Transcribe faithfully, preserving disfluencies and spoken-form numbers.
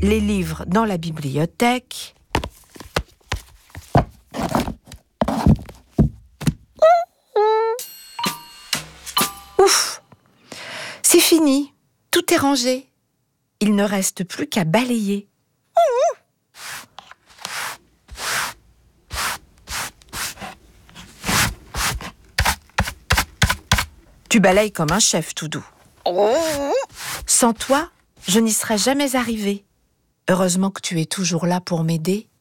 les livres dans la bibliothèque. Ouf! C'est fini, tout est rangé. Il ne reste plus qu'à balayer. Tu balayes comme un chef, Toudou. Sans toi, je n'y serais jamais arrivée. Heureusement que tu es toujours là pour m'aider.